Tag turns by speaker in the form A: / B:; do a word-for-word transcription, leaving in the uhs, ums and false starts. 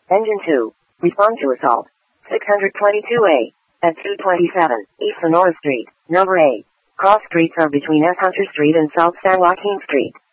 A: Engine two. Respond to assault. six twenty-two A. At two twenty-seven, East Sonora Street, Number A. Cross streets are between S. Hunter Street and South San Joaquin Street.